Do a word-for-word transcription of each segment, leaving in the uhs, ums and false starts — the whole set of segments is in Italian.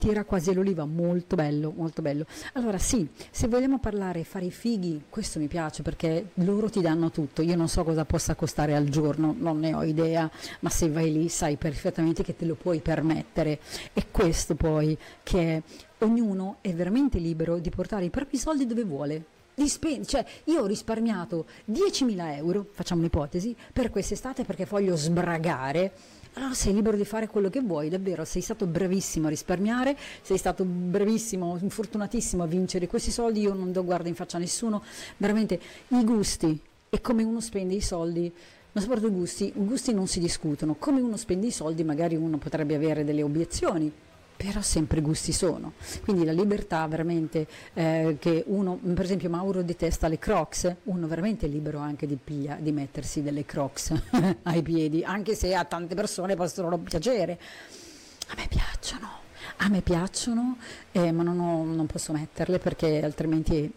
tira quasi l'oliva, molto bello, molto bello. Allora sì, se vogliamo parlare, fare i fighi, questo mi piace perché loro ti danno tutto, io non so cosa possa costare al giorno, non ne ho idea, ma se vai lì sai perfettamente che te lo puoi permettere, e questo poi che è, ognuno è veramente libero di portare i propri soldi dove vuole. Di spend- cioè io ho risparmiato diecimila euro, facciamo un'ipotesi, per quest'estate perché voglio sbragare. Allora sei libero di fare quello che vuoi, davvero, sei stato bravissimo a risparmiare, sei stato bravissimo, fortunatissimo a vincere questi soldi, io non do guarda in faccia a nessuno, veramente i gusti e come uno spende i soldi, ma soprattutto i gusti, i gusti non si discutono, come uno spende i soldi magari uno potrebbe avere delle obiezioni, però sempre gusti sono, quindi la libertà veramente eh, che uno, per esempio Mauro detesta le Crocs, uno veramente è libero anche di, piglia, di mettersi delle Crocs ai piedi, anche se a tante persone possono non piacere, a me piacciono, a me piacciono, eh, ma non, ho, non posso metterle perché altrimenti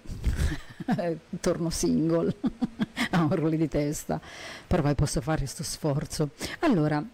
torno single, a un rulli di testa, però poi posso fare questo sforzo. Allora,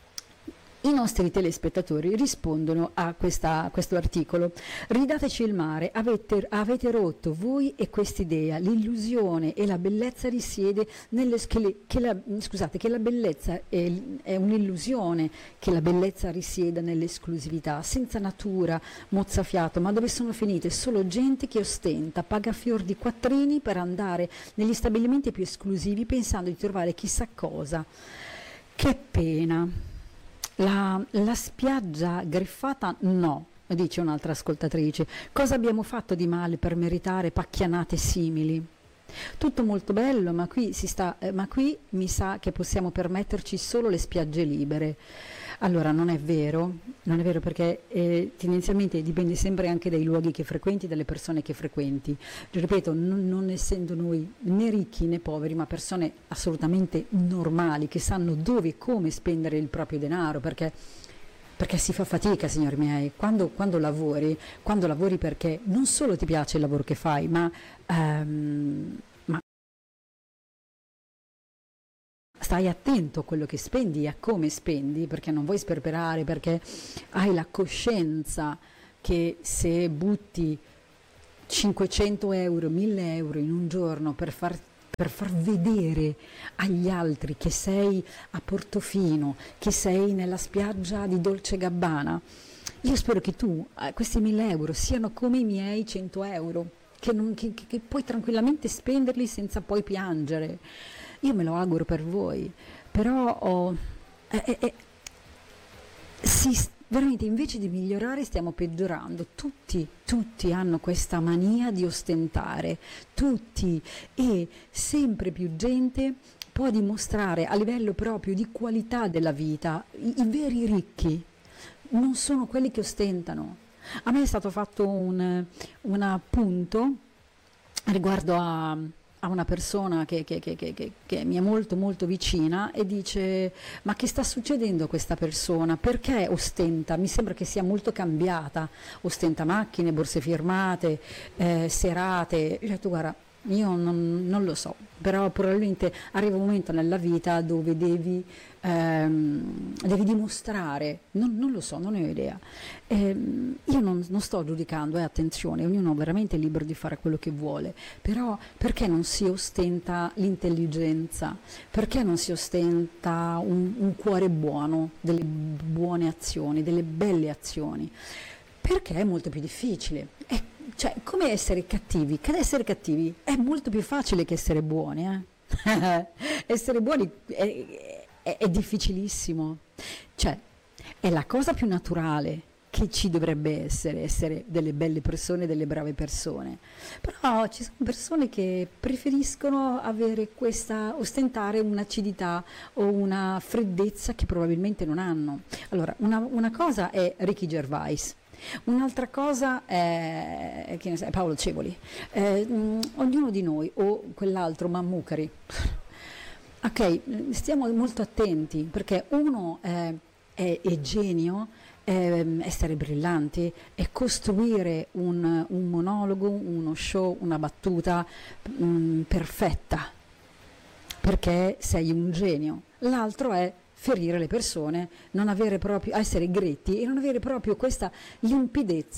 i nostri telespettatori rispondono a, questa, a questo articolo. Ridateci il mare, avete, avete rotto voi e quest'idea, l'illusione e la bellezza risiede nelle, che, le, che la, scusate, che la bellezza è, è un'illusione, che la bellezza risieda nell'esclusività, senza natura, mozzafiato, ma dove sono finite solo gente che ostenta, paga fior di quattrini per andare negli stabilimenti più esclusivi pensando di trovare chissà cosa. Che pena. La, la spiaggia griffata no, dice un'altra ascoltatrice. Cosa abbiamo fatto di male per meritare pacchianate simili? Tutto molto bello, ma qui, si sta, eh, ma qui mi sa che possiamo permetterci solo le spiagge libere. Allora non è vero, non è vero perché eh, tendenzialmente dipende sempre anche dai luoghi che frequenti, dalle persone che frequenti. Ripeto, non, non essendo noi né ricchi né poveri, ma persone assolutamente normali che sanno dove e come spendere il proprio denaro, perché, perché si fa fatica, signori miei, quando, quando lavori, quando lavori perché non solo ti piace il lavoro che fai, ma, um, ma stai attento a quello che spendi e a come spendi, perché non vuoi sperperare, perché hai la coscienza che se butti cinquecento euro, mille euro in un giorno per far, per far vedere agli altri che sei a Portofino, che sei nella spiaggia di Dolce Gabbana, io spero che tu, eh, questi mille euro siano come i miei cento euro, che, non, che, che puoi tranquillamente spenderli senza poi piangere. Io me lo auguro per voi, però oh, eh, eh, si, veramente invece di migliorare stiamo peggiorando. Tutti, tutti hanno questa mania di ostentare, tutti, e sempre più gente può dimostrare a livello proprio di qualità della vita. I, i veri ricchi non sono quelli che ostentano. A me è stato fatto un, un appunto riguardo a... a una persona che, che, che, che, che mi è molto molto vicina e dice: ma che sta succedendo a questa persona? Perché ostenta? Mi sembra che sia molto cambiata, ostenta macchine, borse firmate, eh, serate. Io ho detto: guarda, io non, non lo so, però probabilmente arriva un momento nella vita dove devi, ehm, devi dimostrare, non, non lo so, non ne ho idea. Ehm, io non, non sto giudicando, eh, attenzione, ognuno è veramente libero di fare quello che vuole, però perché non si ostenta l'intelligenza? Perché non si ostenta un, un cuore buono, delle buone azioni, delle belle azioni? Perché è molto più difficile. È Cioè, come essere cattivi? Che essere cattivi è molto più facile che essere buoni, eh? Essere buoni è, è, è difficilissimo. Cioè, è la cosa più naturale che ci dovrebbe essere, essere delle belle persone, delle brave persone. Però ci sono persone che preferiscono avere questa, ostentare un'acidità o una freddezza che probabilmente non hanno. Allora, una, una cosa è Ricky Gervais. Un'altra cosa è, che ne sai, Paolo Cevoli, eh, mh, ognuno di noi, o quell'altro Mammucari. Ok, stiamo molto attenti, perché uno è, è, è genio, è essere brillanti, è costruire un, un monologo, uno show, una battuta mh, perfetta, perché sei un genio. L'altro è ferire le persone, non avere proprio, essere gretti e non avere proprio questa limpidezza